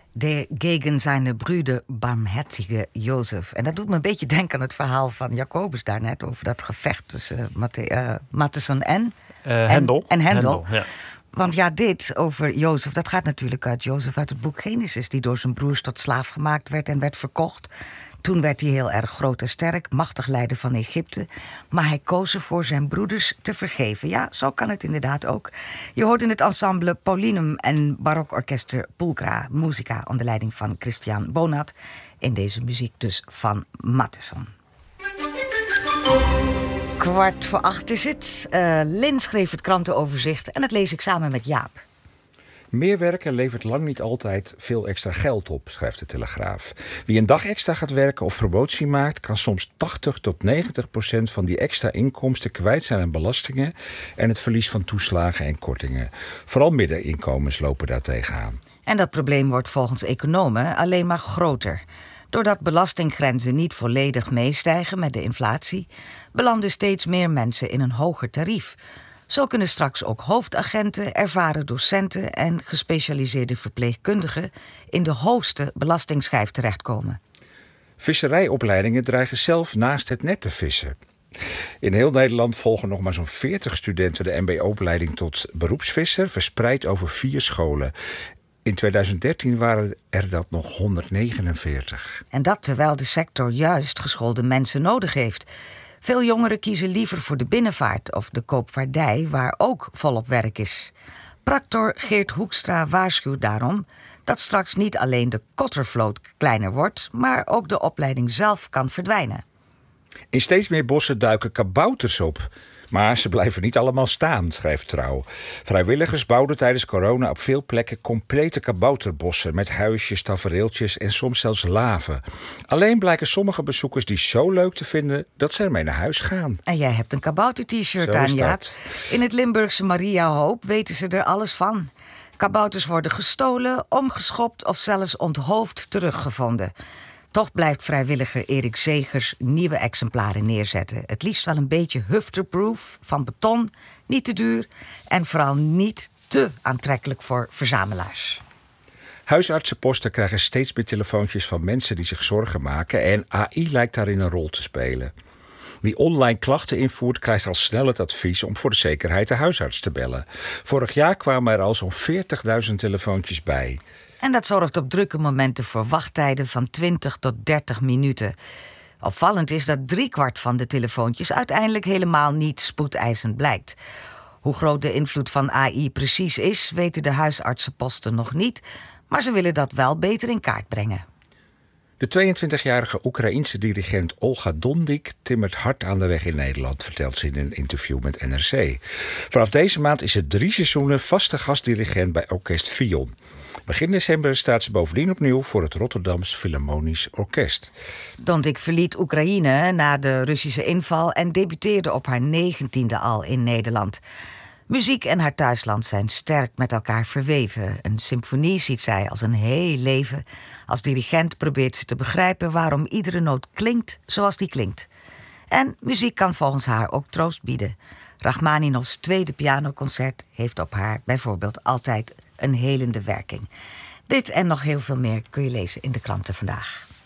De gegen seine Brüder barmherzige Jozef. En dat doet me een beetje denken aan het verhaal van Jacobus daarnet over dat gevecht tussen Mattheson en Hendel. Ja. Want ja, dit over Jozef, dat gaat natuurlijk uit Jozef uit het boek Genesis, die door zijn broers tot slaaf gemaakt werd en werd verkocht. Toen werd hij heel erg groot en sterk, machtig leider van Egypte. Maar hij koos ervoor zijn broeders te vergeven. Ja, zo kan het inderdaad ook. Je hoort in het ensemble Paulinum en barokorkester Pulcra Musica onder leiding van Christian Bonat. In deze muziek dus van Mattheson. 7:15 is het. Lin schreef het krantenoverzicht en dat lees ik samen met Jaap. Meer werken levert lang niet altijd veel extra geld op, schrijft de Telegraaf. Wie een dag extra gaat werken of promotie maakt, kan soms 80-90% van die extra inkomsten kwijt zijn aan belastingen en het verlies van toeslagen en kortingen. Vooral middeninkomens lopen daar tegenaan. En dat probleem wordt volgens economen alleen maar groter. Doordat belastinggrenzen niet volledig meestijgen met de inflatie, belanden steeds meer mensen in een hoger tarief. Zo kunnen straks ook hoofdagenten, ervaren docenten en gespecialiseerde verpleegkundigen in de hoogste belastingschijf terechtkomen. Visserijopleidingen dreigen zelf naast het net te vissen. In heel Nederland volgen nog maar zo'n 40 studenten de mbo-opleiding tot beroepsvisser, verspreid over 4 scholen. In 2013 waren er dat nog 149. En dat terwijl de sector juist geschoolde mensen nodig heeft. Veel jongeren kiezen liever voor de binnenvaart of de koopvaardij, waar ook volop werk is. Practor Geert Hoekstra waarschuwt daarom dat straks niet alleen de kottervloot kleiner wordt, maar ook de opleiding zelf kan verdwijnen. In steeds meer bossen duiken kabouters op. Maar ze blijven niet allemaal staan, schrijft Trouw. Vrijwilligers bouwden tijdens corona op veel plekken complete kabouterbossen met huisjes, tafereeltjes en soms zelfs laven. Alleen blijken sommige bezoekers die zo leuk te vinden dat ze ermee naar huis gaan. En jij hebt een kabouter-t-shirt aan, Jaap. In het Limburgse Mariahoop weten ze er alles van. Kabouters worden gestolen, omgeschopt of zelfs onthoofd teruggevonden. Toch blijft vrijwilliger Erik Zegers nieuwe exemplaren neerzetten. Het liefst wel een beetje hufterproof, van beton, niet te duur en vooral niet te aantrekkelijk voor verzamelaars. Huisartsenposten krijgen steeds meer telefoontjes van mensen die zich zorgen maken en AI lijkt daarin een rol te spelen. Wie online klachten invoert, krijgt al snel het advies om voor de zekerheid de huisarts te bellen. Vorig jaar kwamen er al zo'n 40.000 telefoontjes bij. En dat zorgt op drukke momenten voor wachttijden van 20 tot 30 minuten. Opvallend is dat 3/4 van de telefoontjes uiteindelijk helemaal niet spoedeisend blijkt. Hoe groot de invloed van AI precies is, weten de huisartsenposten nog niet, maar ze willen dat wel beter in kaart brengen. De 22-jarige Oekraïense dirigent Olga Dondik timmert hard aan de weg in Nederland, vertelt ze in een interview met NRC. Vanaf deze maand is ze 3 seizoenen vaste gastdirigent bij Orkest Fion. Begin december staat ze bovendien opnieuw voor het Rotterdams Philharmonisch Orkest. Dondik verliet Oekraïne na de Russische inval en debuteerde op haar 19e al in Nederland. Muziek en haar thuisland zijn sterk met elkaar verweven. Een symfonie ziet zij als een heel leven. Als dirigent probeert ze te begrijpen waarom iedere noot klinkt zoals die klinkt. En muziek kan volgens haar ook troost bieden. Rachmaninovs 2e pianoconcert heeft op haar bijvoorbeeld altijd een helende werking. Dit en nog heel veel meer kun je lezen in de kranten vandaag.